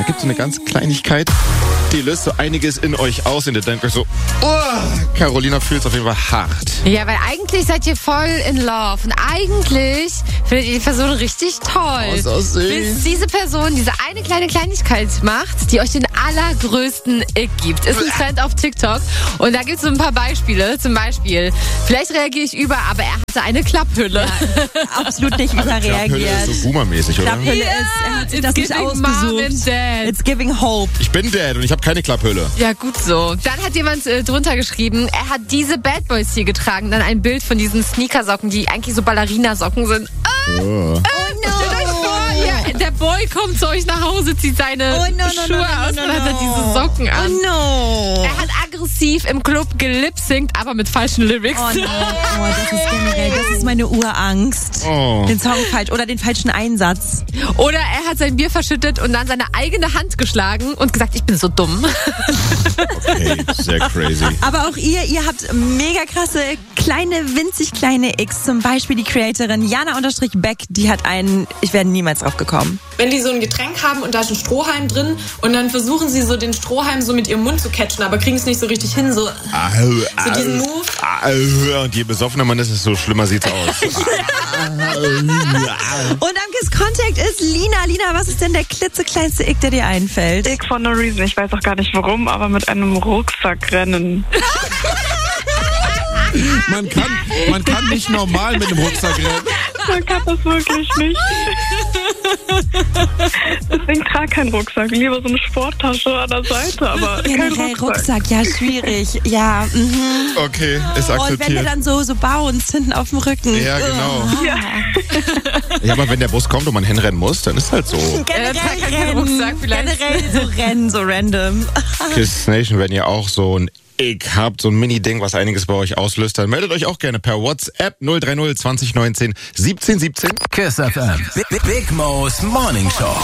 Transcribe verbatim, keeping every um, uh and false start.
gibt so eine ganze Kleinigkeit, die löst so einiges in euch aus und ihr denkt euch so, oh, Carolina fühlt es auf jeden Fall hart. Ja, weil eigentlich seid ihr voll in love und eigentlich findet ihr die Person richtig toll. Oh, so süß. Bis diese Person diese eine kleine Kleinigkeit macht, die euch den allergrößten Ick gibt. Ist ein Trend auf TikTok und da gibt es so ein paar Beispiele. Zum Beispiel, vielleicht reagiere ich über, aber er hatte eine Klapphülle. Ja, absolut nicht Klapphülle überreagiert. ist so boomermäßig, oder? Klapphülle Ja, ist, er hat sich it's das nicht giving Mom and ausgesucht. Dad. It's giving hope. Ich bin Dad und ich habe keine Klapphülle. Ja, gut so. Dann hat jemand äh, drunter geschrieben, er hat diese Bad Boys hier getragen. Dann ein Bild von diesen Sneakersocken, die eigentlich so Ballerinasocken sind. Ah, Oh. äh, stellt euch vor, ja, der Boy kommt zu euch nach Hause, zieht seine Oh, no, no, Schuhe no, no, aus no, und hat no. er diese Socken an. Oh no. Er hat aggressiv im Club gelipsingt, aber mit falschen Lyrics. Oh nein, oh, das ist generell, das ist meine Urangst. Oh. Den Song falsch oder den falschen Einsatz. Oder er hat sein Bier verschüttet und dann seine eigene Hand geschlagen und gesagt, ich bin so dumm. Okay, sehr crazy. Aber auch ihr, ihr habt mega krasse, kleine, winzig kleine X. Zum Beispiel die Creatorin Jana-Beck, die hat einen, ich wäre niemals drauf gekommen. Wenn die so ein Getränk haben und da ist ein Strohhalm drin und dann versuchen sie so den Strohhalm so mit ihrem Mund zu catchen, aber kriegen es nicht so richtig hin, so, Au, so diesen au, Move. au. Und je besoffener man ist, desto schlimmer sieht's aus. Und am Kiss Contact ist Lina. Lina, was ist denn der klitzekleinste Ick, der dir einfällt? Ick for no reason. Ich weiß auch gar nicht warum, aber mit einem Rucksack rennen. Man kann, man kann nicht normal mit dem Rucksack rennen. Man kann das wirklich nicht. Deswegen trage keinen Rucksack. Lieber so eine Sporttasche an der Seite, aber kein Generell Rucksack. Rucksack, ja, schwierig. Ja, mhm. Okay, ist Und wenn der akzeptiert. dann so, so bounced hinten auf dem Rücken. Ja, genau. Ja. Ja, aber wenn der Bus kommt und man hinrennen muss, dann ist halt so. Generell Ja, kein rennen. Rucksack vielleicht. Generell so rennen, so random. Kiss Nation, wenn ihr auch so ein Ick habt, so ein Mini-Ding, was einiges bei euch auslöst, dann meldet euch auch gerne per WhatsApp null drei null zwanzig neunzehn siebzehn siebzehn. Kiss F M. Big, Big Mo's Morning Show.